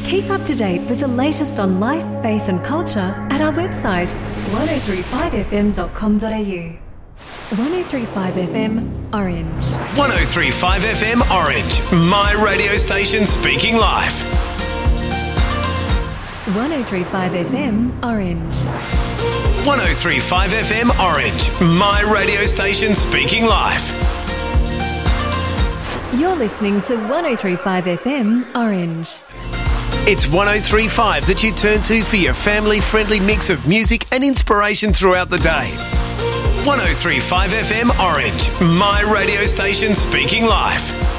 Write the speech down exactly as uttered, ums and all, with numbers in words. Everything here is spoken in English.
Keep up to date with the latest on life, faith and culture at our website one oh three five f m dot com dot a u. one oh three five F M Orange. one oh three five F M Orange, my radio station speaking live. one oh three five F M Orange. one oh three five F M Orange, my radio station speaking live. You're listening to one oh three five F M Orange. It's one oh three five that you turn to for your family-friendly mix of music and inspiration throughout the day. one oh three five F M Orange, my radio station speaking live.